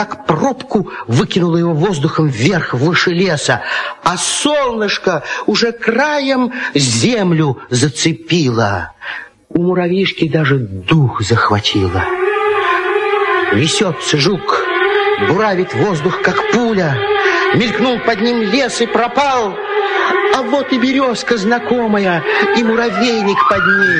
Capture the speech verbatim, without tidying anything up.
как пробку выкинуло его воздухом вверх, выше леса, а солнышко уже краем землю зацепило. У муравьишки даже дух захватило. Несется жук, буравит воздух, как пуля. Мелькнул под ним лес и пропал. А вот и березка знакомая, и муравейник под ней.